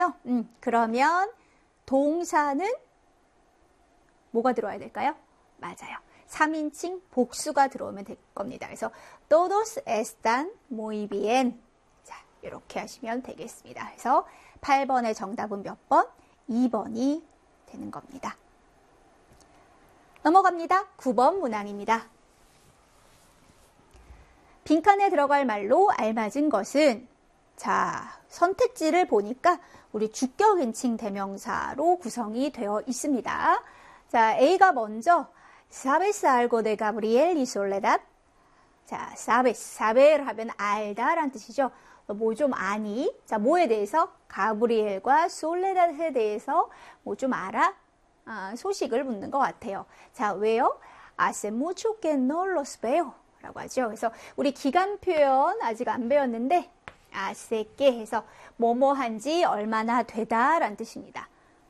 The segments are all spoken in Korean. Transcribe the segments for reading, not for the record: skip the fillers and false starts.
그러면 동사는 뭐가 들어와야 될까요? 맞아요. 3인칭 복수가 들어오면 될 겁니다. 그래서 todos están muy bien. 자, 이렇게 하시면 되겠습니다. 그래서 8번의 정답은 몇 번? 2번이 되는 겁니다. 넘어갑니다. 9번 문항입니다. 빈칸에 들어갈 말로 알맞은 것은, 자, 선택지를 보니까 우리 주격인칭 대명사로 구성이 되어 있습니다. 자, A가 먼저 ¿Sabes algo de Gabriel y Soledad? 자, saber 하면 알다라는 뜻이죠. 뭐 좀 아니? 자, 뭐에 대해서? 가브리엘과 솔레닷에 대해서 뭐 좀 알아? 소식을 묻는 것 같아요. 자, 왜요? Hace mucho que no los veo 라고 하죠. 그래서 우리 기간 표현 아직 안 배웠는데 hace que 해서 뭐뭐 한지 얼마나 되다 라는 뜻입니다.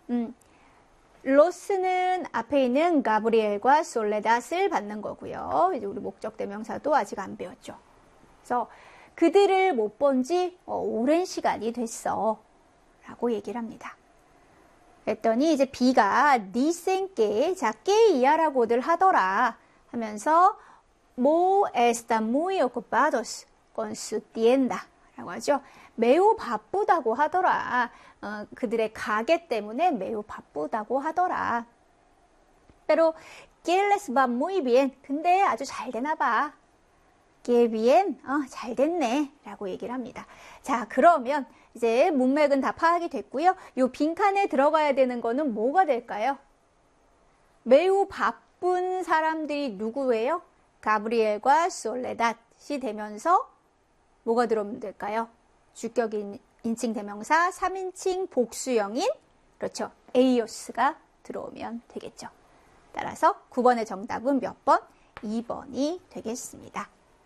로스는 앞에 있는 가브리엘과 솔레닷을 받는 거고요. 이제 우리 목적 대명사도 아직 안 배웠죠. 그래서 그들을 못 본 지 오랜 시간이 됐어 라고 얘기를 합니다. 그랬더니 이제 B가 dicen que, 자, que 이하라고들 하더라 하면서 mo están muy ocupados con su tienda 라고 하죠. 매우 바쁘다고 하더라. 그들의 가게 때문에 매우 바쁘다고 하더라. Pero que les va muy bien. 근데 아주 잘 되나 봐. Que bien. 잘 됐네. 라고 얘기를 합니다. 자, 그러면 이제 문맥은 다 파악이 됐고요. 요 빈칸에 들어가야 되는 거는 뭐가 될까요? 매우 바쁜 사람들이 누구예요? 가브리엘과 솔레닷이 되면서 뭐가 들어오면 될까요? 주격 인칭 대명사 3인칭 복수형인, 그렇죠, 에이오스가 들어오면 되겠죠. 따라서 9번의 정답은 몇 번? 2번이 되겠습니다.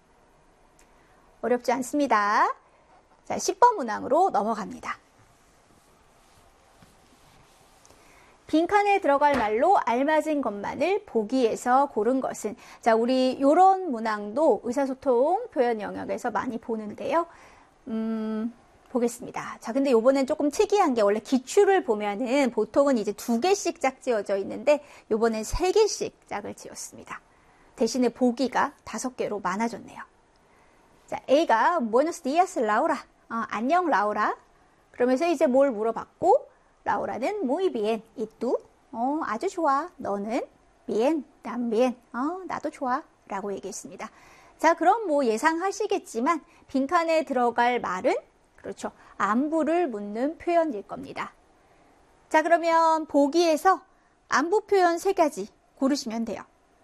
어렵지 않습니다. 자, 10번 문항으로 넘어갑니다. 빈칸에 들어갈 말로 알맞은 것만을 보기에서 고른 것은, 자, 우리 요런 문항도 의사소통 표현 영역에서 많이 보는데요. 보겠습니다. 자, 근데 요번엔 조금 특이한 게, 원래 기출을 보면은 보통은 이제 2개씩 짝 지어져 있는데 요번엔 3개씩 짝을 지었습니다. 대신에 보기가 5개로 많아졌네요. 자, A가 Buenos días, Laura. 안녕, 라우라. 그러면서 이제 뭘 물어봤고, 라우라는 muy bien. ¿Y tú? 아주 좋아. 너는? bien, también. 나도 좋아. 라고 얘기했습니다. 자, 그럼 뭐 예상하시겠지만 빈칸에 들어갈 말은, 그렇죠, 안부를 묻는 표현일 겁니다. 자, 그러면 보기에서 안부 표현 3가지 고르시면 돼요.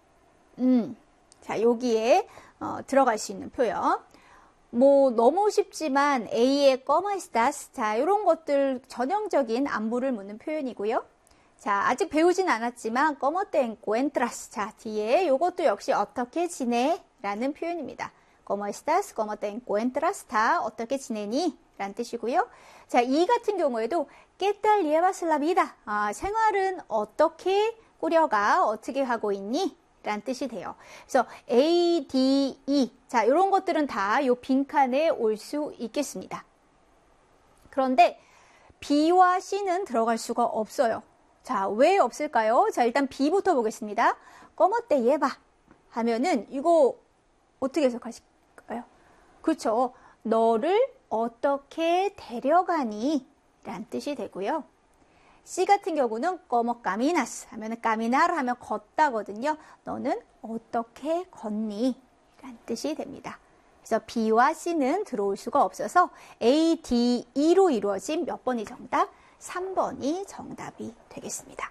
자, 여기에 들어갈 수 있는 표현. 뭐 너무 쉽지만 A의 ¿Cómo estás? 자, 이런 것들 전형적인 안부를 묻는 표현이고요. 자, 아직 배우진 않았지만 ¿Cómo te encuentras? 자, 뒤에 이것도 역시 어떻게 지내? 라는 표현입니다. ¿Cómo estás? ¿Cómo te encuentras? 다 어떻게 지내니? 라는 뜻이고요. 자, 이 같은 경우에도 ¿Qué tal llevas la vida? 생활은 어떻게 꾸려가? 어떻게 하고 있니? 라는 뜻이 돼요. 그래서 A, D, E. 자, 이런 것들은 다 요 빈칸에 올 수 있겠습니다. 그런데 B와 C는 들어갈 수가 없어요. 자, 왜 없을까요? 자, 일단 B부터 보겠습니다. ¿Cómo te lleva? 하면은 이거 어떻게 해석하실까요? 그렇죠. 너를 어떻게 데려가니? 라는 뜻이 되고요. C 같은 경우는 ¿Cómo caminas? 하면 caminar 하면 걷다거든요. 너는 어떻게 걷니? 라는 뜻이 됩니다. 그래서 B와 C는 들어올 수가 없어서 A, D, E로 이루어진 몇 번이 정답? 3번이 정답이 되겠습니다.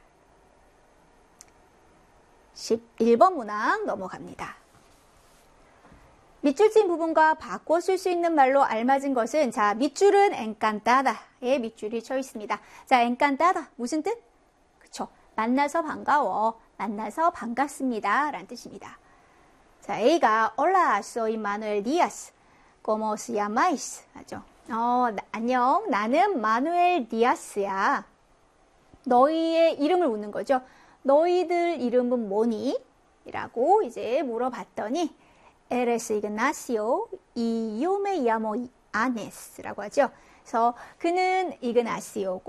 11번 문항 넘어갑니다. 밑줄 친 부분과 바꿔 쓸 수 있는 말로 알맞은 것은, 자, 밑줄은 encantada의 밑줄이 쳐 있습니다. 자, encantada 무슨 뜻? 그쵸, 만나서 반가워, 만나서 반갑습니다 라는 뜻입니다. 자, A가 Hola, soy Manuel Díaz. ¿Cómo se llamáis? 하죠. 안녕, 나는 마누엘 디아스야. 너희의 이름을 묻는 거죠. 너희들 이름은 뭐니? 라고 이제 물어봤더니 Eres Ignacio y yo me llamo Anes 라고 하죠. 그래서 그는 이그나시오고